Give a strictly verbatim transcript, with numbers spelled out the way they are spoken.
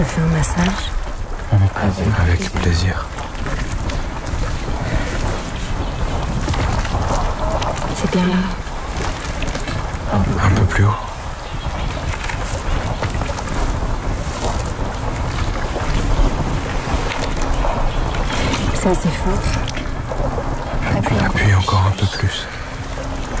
te fais un massage? Avec plaisir. C'est bien là. Un peu plus haut. C'est assez fort. Appuie encore un peu plus.